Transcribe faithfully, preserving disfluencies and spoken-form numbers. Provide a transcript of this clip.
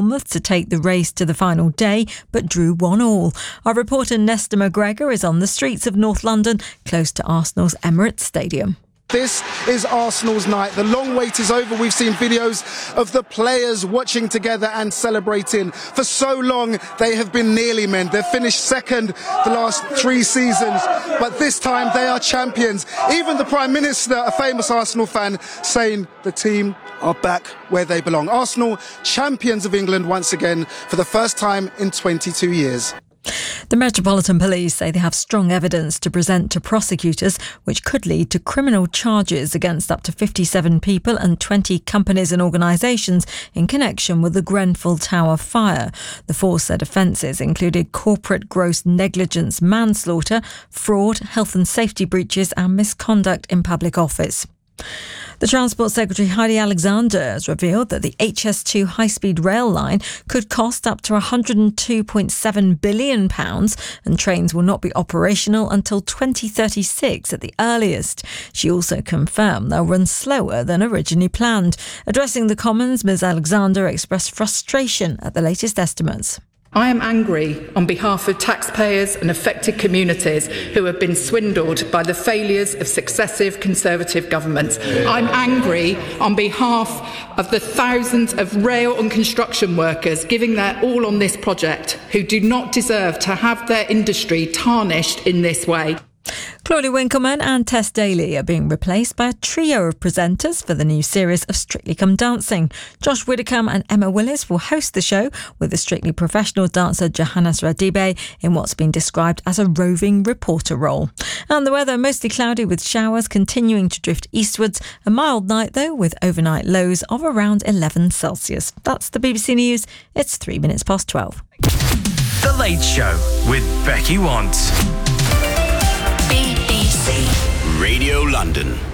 Bournemouth to take the race to the final day, but drew one all. Our reporter Nesta McGregor is on the streets of North London, close to Arsenal's Emirates Stadium. This is Arsenal's night. The long wait is over. We've seen videos of the players watching together and celebrating. For so long, they have been nearly men. They've finished second the last three seasons, but this time they are champions. Even the Prime Minister, a famous Arsenal fan, saying the team are back where they belong. Arsenal, champions of England once again for the first time in twenty-two years. The Metropolitan Police say they have strong evidence to present to prosecutors, which could lead to criminal charges against up to fifty-seven people and twenty companies and organisations in connection with the Grenfell Tower fire. The four said offences included corporate gross negligence, manslaughter, fraud, health and safety breaches and misconduct in public office. The Transport Secretary Heidi Alexander has revealed that the H S two high-speed rail line could cost up to one hundred two point seven billion pounds and trains will not be operational until twenty thirty-six at the earliest. She also confirmed they'll run slower than originally planned. Addressing the Commons, Ms Alexander expressed frustration at the latest estimates. I am angry on behalf of taxpayers and affected communities who have been swindled by the failures of successive Conservative governments. I'm angry on behalf of the thousands of rail and construction workers giving their all on this project who do not deserve to have their industry tarnished in this way. Claudia Winkleman and Tess Daly are being replaced by a trio of presenters for the new series of Strictly Come Dancing. Josh Widdicombe and Emma Willis will host the show with the Strictly professional dancer Johannes Radibe in what's been described as a roving reporter role. And the weather mostly cloudy with showers continuing to drift eastwards. A mild night though with overnight lows of around eleven Celsius. That's the B B C News. It's three minutes past twelve. The Late Show with Becky Want. B B C Radio London.